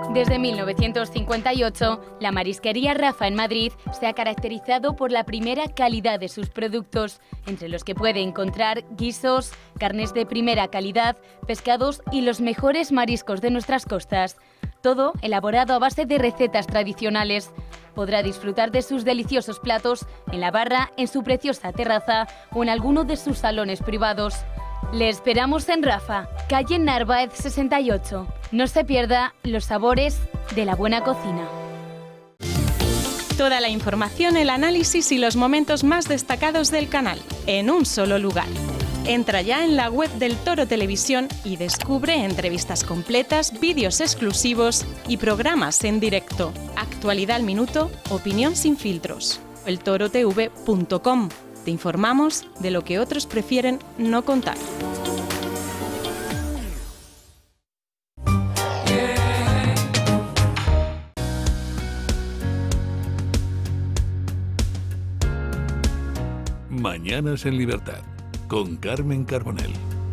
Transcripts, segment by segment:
Desde 1958, la marisquería Rafa en Madrid se ha caracterizado por la primera calidad de sus productos, entre los que puede encontrar guisos, carnes de primera calidad, pescados y los mejores mariscos de nuestras costas. Todo elaborado a base de recetas tradicionales. Podrá disfrutar de sus deliciosos platos en la barra, en su preciosa terraza o en alguno de sus salones privados. Le esperamos en Rafa, calle Narváez 68. No se pierda los sabores de la buena cocina. Toda la información, el análisis y los momentos más destacados del canal, en un solo lugar. Entra ya en la web del Toro Televisión y descubre entrevistas completas, vídeos exclusivos y programas en directo. Actualidad al minuto, opinión sin filtros. eltorotv.com. Te informamos de lo que otros prefieren no contar. Mañanas en Libertad, con Carmen Carbonell.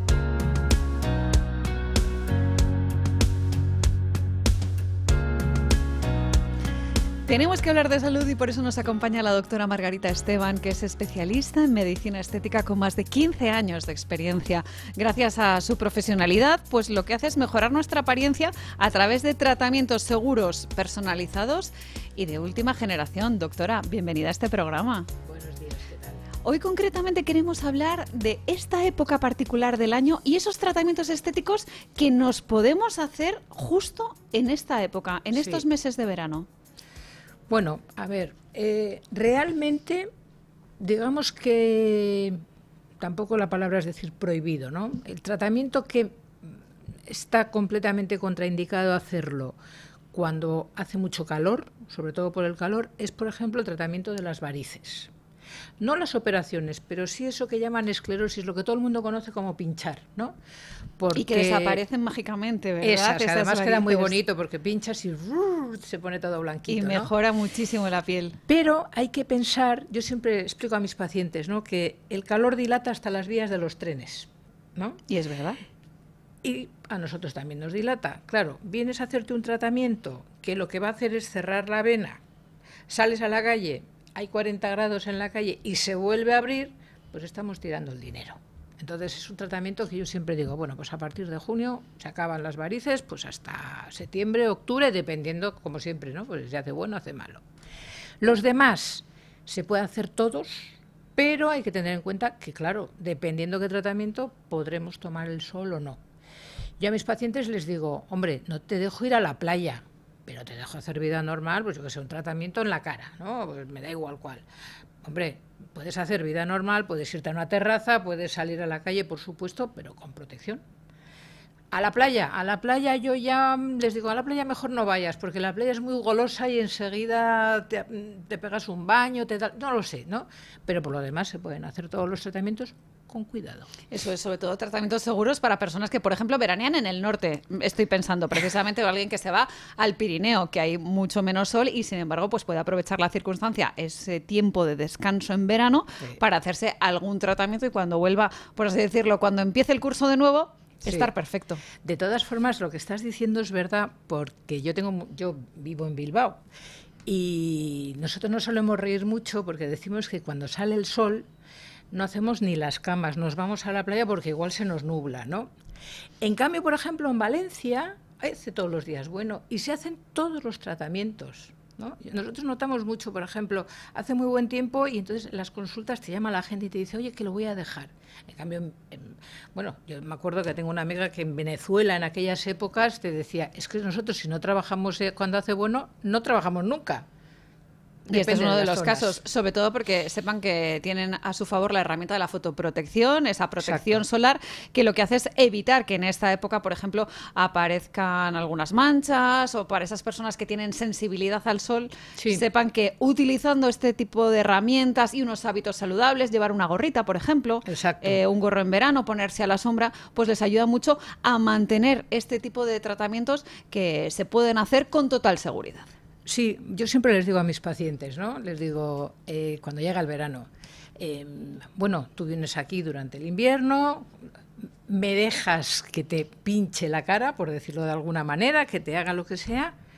Tenemos que hablar de salud y por eso nos acompaña la doctora Margarita Esteban, que es especialista en medicina estética con más de 15 años de experiencia. Gracias a su profesionalidad, pues lo que hace es mejorar nuestra apariencia a través de tratamientos seguros, personalizados y de última generación. Doctora, bienvenida a este programa. Buenos días, ¿qué tal? Hoy concretamente queremos hablar de esta época particular del año y esos tratamientos estéticos que nos podemos hacer justo en esta época, en estos meses de verano. Bueno, a ver, realmente, digamos que tampoco la palabra es decir prohibido, ¿no? El tratamiento que está completamente contraindicado hacerlo cuando hace mucho calor, sobre todo por el calor, es, por ejemplo, el tratamiento de las varices. No las operaciones, pero sí eso que llaman esclerosis, lo que todo el mundo conoce como pinchar, ¿no? Porque y que desaparecen mágicamente, ¿verdad? Esas además queda muy bonito porque pinchas y se pone todo blanquito, y mejora muchísimo la piel. Pero hay que pensar, yo siempre explico a mis pacientes, ¿no?, que el calor dilata hasta las vías de los trenes, ¿no? Y es verdad. Y a nosotros también nos dilata. Claro, vienes a hacerte un tratamiento que lo que va a hacer es cerrar la vena, sales a la calle, hay 40 grados en la calle y se vuelve a abrir, pues estamos tirando el dinero. Entonces es un tratamiento que yo siempre digo, bueno, pues a partir de junio se acaban las varices, pues hasta septiembre, octubre, dependiendo, como siempre, ¿no? Pues si hace bueno, hace malo. Los demás se pueden hacer todos, pero hay que tener en cuenta que, claro, dependiendo qué tratamiento, podremos tomar el sol o no. Yo a mis pacientes les digo, hombre, no te dejo ir a la playa, pero te dejo hacer vida normal, pues yo que sé, un tratamiento en la cara, ¿no? Pues me da igual cuál. Hombre, puedes hacer vida normal, puedes irte a una terraza, puedes salir a la calle, por supuesto, pero con protección. A la playa yo ya les digo, a la playa mejor no vayas, porque la playa es muy golosa y enseguida te pegas un baño, no lo sé, ¿no? Pero por lo demás se pueden hacer todos los tratamientos con cuidado. Eso es, sobre todo tratamientos seguros para personas que, por ejemplo, veranean en el norte. Estoy pensando precisamente en alguien que se va al Pirineo, que hay mucho menos sol y, sin embargo, pues puede aprovechar la circunstancia, ese tiempo de descanso en verano, para hacerse algún tratamiento y cuando vuelva, por así decirlo, cuando empiece el curso de nuevo, estar perfecto. De todas formas, lo que estás diciendo es verdad, porque yo vivo en Bilbao y nosotros nos solemos reír mucho porque decimos que cuando sale el sol no hacemos ni las camas, nos vamos a la playa porque igual se nos nubla, ¿no? En cambio, por ejemplo, en Valencia hace todos los días bueno y se hacen todos los tratamientos, ¿no? Nosotros notamos mucho, por ejemplo, hace muy buen tiempo y entonces las consultas te llama la gente y te dice, oye, que lo voy a dejar. En cambio, bueno, yo me acuerdo que tengo una amiga que en Venezuela en aquellas épocas te decía, es que nosotros si no trabajamos cuando hace bueno, no trabajamos nunca. Y este es uno de los zonas. casos, sobre todo porque sepan que tienen a su favor la herramienta de la fotoprotección, esa protección solar, que lo que hace es evitar que en esta época, por ejemplo, aparezcan algunas manchas o para esas personas que tienen sensibilidad al sol, sepan que utilizando este tipo de herramientas y unos hábitos saludables, llevar una gorrita, por ejemplo, un gorro en verano, ponerse a la sombra, pues les ayuda mucho a mantener este tipo de tratamientos que se pueden hacer con total seguridad. Sí, yo siempre les digo a mis pacientes, ¿no? Les digo, cuando llega el verano, bueno, tú vienes aquí durante el invierno, me dejas que te pinche la cara, por decirlo de alguna manera, que te haga lo que sea,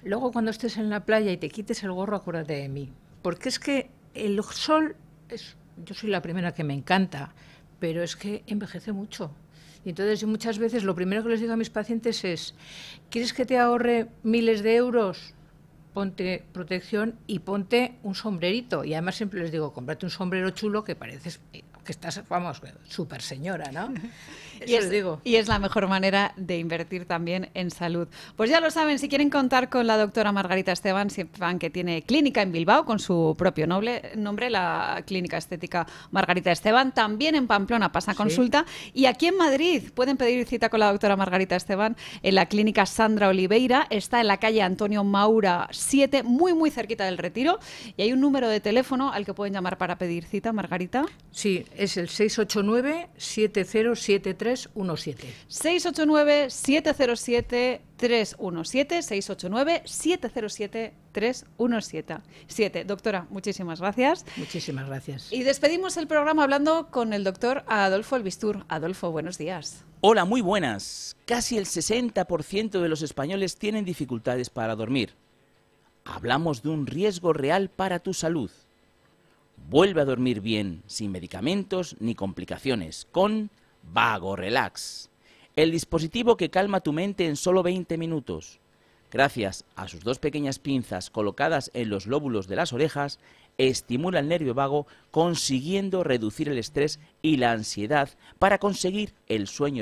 Luego cuando estés en la playa y te quites el gorro, acuérdate de mí. Porque es que el sol, yo soy la primera que me encanta, pero es que envejece mucho. Y entonces yo muchas veces lo primero que les digo a mis pacientes es, ¿quieres que te ahorre miles de euros? Ponte protección y ponte un sombrerito. Y además siempre les digo, cómprate un sombrero chulo que pareces que estás, vamos, súper señora, ¿no? Y es la mejor manera de invertir también en salud. Pues ya lo saben, si quieren contar con la doctora Margarita Esteban, sepan que tiene clínica en Bilbao con su propio nombre, la Clínica Estética Margarita Esteban. También en Pamplona pasa consulta. Y aquí en Madrid pueden pedir cita con la doctora Margarita Esteban en la Clínica Sandra Oliveira. Está en la calle Antonio Maura 7, muy cerquita del Retiro. Y hay un número de teléfono al que pueden llamar para pedir cita, Margarita. Sí, es el 689-707317. 689-707-317, 689-707-317. Doctora, muchísimas gracias. Muchísimas gracias. Y despedimos el programa hablando con el doctor Adolfo Elbistur. Adolfo, buenos días. Hola, muy buenas. Casi el 60% de los españoles tienen dificultades para dormir. Hablamos de un riesgo real para tu salud. Vuelve a dormir bien, sin medicamentos ni complicaciones, con Vago Relax, el dispositivo que calma tu mente en solo 20 minutos. Gracias a sus 2 pequeñas pinzas colocadas en los lóbulos de las orejas, estimula el nervio vago, consiguiendo reducir el estrés y la ansiedad para conseguir el sueño